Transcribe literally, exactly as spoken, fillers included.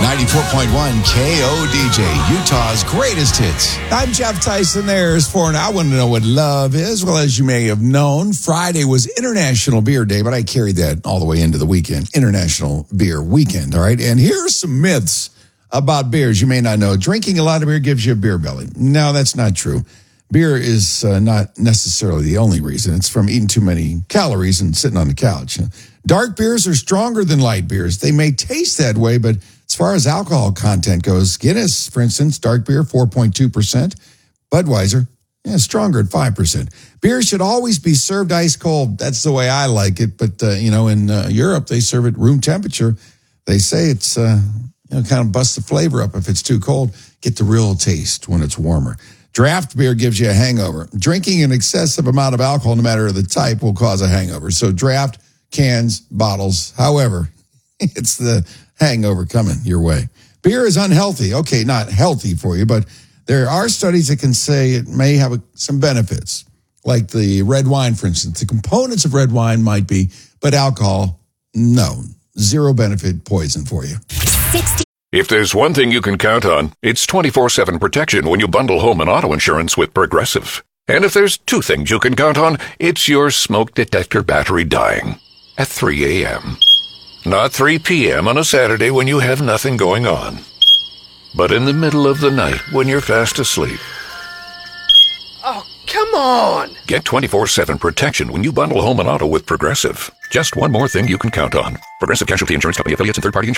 ninety-four point one K O D J, Utah's greatest hits. I'm Jeff Tyson. There's for an I want to know what love is. Well, as you may have known, Friday was International Beer Day, but I carried that all the way into the weekend. International Beer Weekend, all right? And here are some myths about beers you may not know. Drinking a lot of beer gives you a beer belly. No, that's not true. Beer is uh, not necessarily the only reason. It's from eating too many calories and sitting on the couch. Dark beers are stronger than light beers. They may taste that way, but as far as alcohol content goes, Guinness, for instance, dark beer, four point two percent. Budweiser, yeah, stronger at five percent. Beer should always be served ice cold. That's the way I like it. But, uh, you know, in uh, Europe, they serve it room temperature. They say it's, uh, you know, kind of busts the flavor up if it's too cold. Get the real taste when it's warmer. Draft beer gives you a hangover. Drinking an excessive amount of alcohol, no matter the type, will cause a hangover. So draft, cans, bottles, however, it's the hangover coming your way. Beer is unhealthy. Okay, not healthy for you, but there are studies that can say it may have a, some benefits, like the red wine, for instance. The components of red wine might be, but alcohol, no. Zero benefit, poison for you. If there's one thing you can count on, it's twenty-four seven protection when you bundle home and auto insurance with Progressive. And if there's two things you can count on, it's your smoke detector battery dying at three a.m. Not three p.m. on a Saturday when you have nothing going on, but in the middle of the night when you're fast asleep. Oh, come on! Get twenty-four seven protection when you bundle home and auto with Progressive. Just one more thing you can count on. Progressive Casualty Insurance Company, affiliates, and third-party insurance.